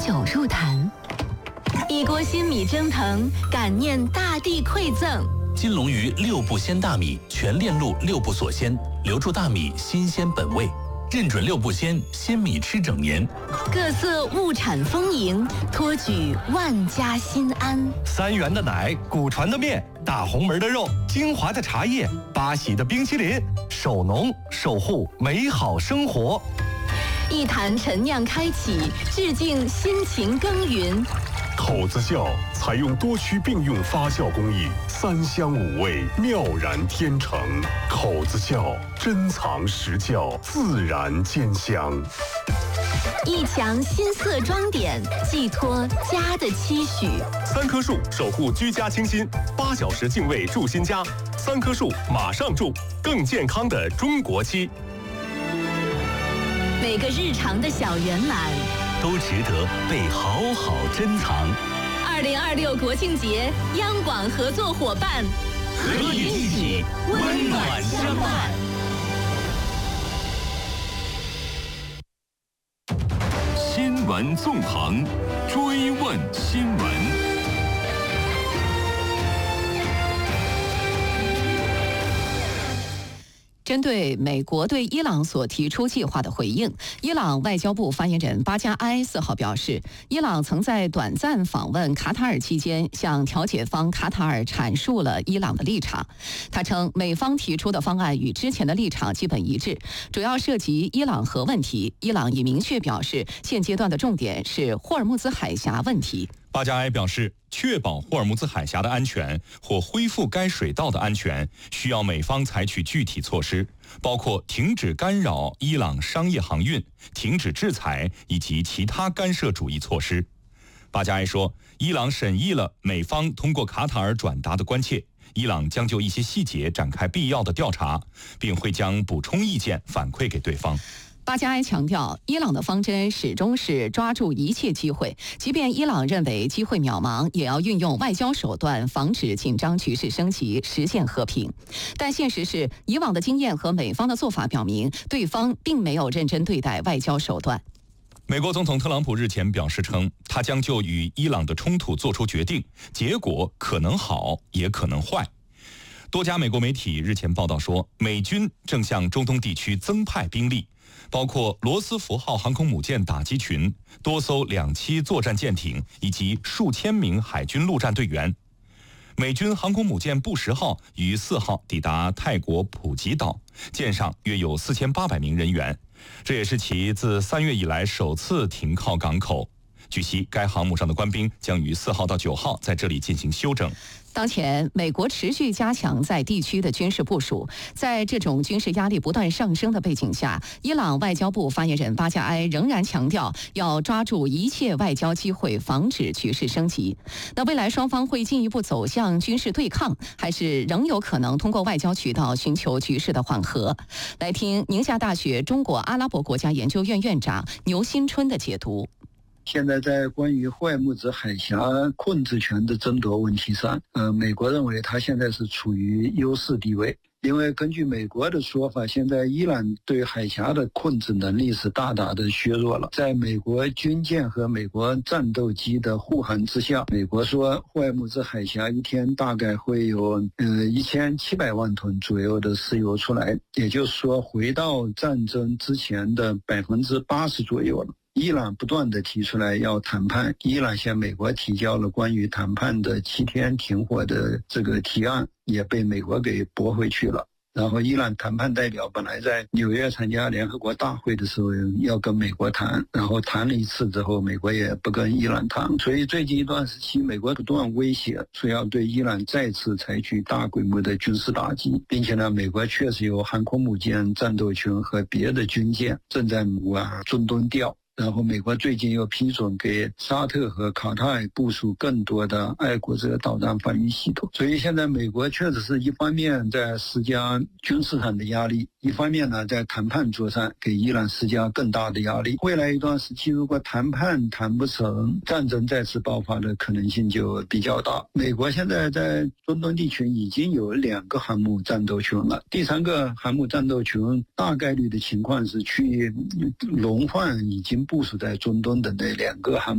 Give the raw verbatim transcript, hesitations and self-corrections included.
酒入坛，一锅新米蒸腾，感念大地馈赠。 金龙鱼六步鲜大米，全链路六步锁鲜，留住大米新鲜本味。认准六步鲜，鲜米吃整年。 各色物产丰盈，托举万家心安。 三元的奶，古传的面，大红门的肉，精华的茶叶，八喜的冰淇淋，守农守护美好生活。 一坛陈酿开启，致敬辛勤耕耘。 口子窖采用多区并用发酵工艺，三香五味，妙然天成。口子窖珍藏实窖，自然兼香。 一墙新色装点，寄托家的期许。 三棵树守护居家清新，八小时净味住新家。三棵树马上住，更健康的中国期。 每个日常的小圆满， 都值得被好好珍藏。 二零二六国庆节，央广合作伙伴， 和你一起温暖相伴。 新闻纵横，追问新闻。 针对美国对伊朗所提出计划的回应，伊朗外交部发言人巴加埃四号表示，伊朗曾在短暂访问卡塔尔期间，向调解方卡塔尔阐述了伊朗的立场。他称，美方提出的方案与之前的立场基本一致，主要涉及伊朗核问题。伊朗已明确表示，现阶段的重点是霍尔木兹海峡问题。 巴加埃表示，确保霍尔木兹海峡的安全或恢复该水道的安全，需要美方采取具体措施，包括停止干扰伊朗商业航运、停止制裁以及其他干涉主义措施。巴加埃说，伊朗审议了美方通过卡塔尔转达的关切，伊朗将就一些细节展开必要的调查，并会将补充意见反馈给对方。 巴加埃强调，伊朗的方针始终是抓住一切机会，即便伊朗认为机会渺茫，也要运用外交手段防止紧张局势升级，实现和平。但现实是，以往的经验和美方的做法表明，对方并没有认真对待外交手段。 美国总统特朗普日前表示称，他将就与伊朗的冲突做出决定，结果可能好，也可能坏。多家美国媒体日前报道说，美军正向中东地区增派兵力，包括罗斯福号航空母舰打击群、多艘两栖作战舰艇以及数千名海军陆战队员。美军航空母舰布什号于四号抵达泰国普吉岛，舰上约有四千八百名人员，这也是其自三月以来首次停靠港口。据悉，该航母上的官兵将于四号到九号在这里进行休整。 当前，美国持续加强在地区的军事部署。在这种军事压力不断上升的背景下，伊朗外交部发言人巴加埃仍然强调，要抓住一切外交机会，防止局势升级。那未来双方会进一步走向军事对抗，还是仍有可能通过外交渠道寻求局势的缓和？来听宁夏大学中国阿拉伯国家研究院院长牛新春的解读。 现在在关于霍尔木兹海峡控制权的争夺问题上，呃，美国认为它现在是处于优势地位，因为根据美国的说法，现在伊朗对海峡的控制能力是大大的削弱了。在美国军舰和美国战斗机的护航之下，美国说霍尔木兹海峡一天大概会有呃一千七百万吨左右的石油出来，也就是说回到战争之前的百分之八十左右了。伊朗不断地提出来要谈判，伊朗向美国提交了关于谈判的七天停火的这个提案，也被美国给驳回去了。然后伊朗谈判代表本来在纽约参加联合国大会的时候要跟美国谈，然后谈了一次之后，美国也不跟伊朗谈，所以最近一段时期，美国不断威胁说要对伊朗再次采取大规模的军事打击，并且呢，美国确实有航空母舰战斗群和别的军舰正在往中东调。然后美国最近又批准给沙特和卡塔尔部署更多的爱国者导弹防御系统，所以现在美国确实是一方面在施加军事上的压力，一方面呢在谈判桌上给伊朗施加更大的压力。未来一段时期，如果谈判谈不成，战争再次爆发的可能性就比较大。美国现在在中东地区已经有两个航母战斗群了，第三个航母战斗群大概率的情况是去轮换已经部署在中东的那两个航母。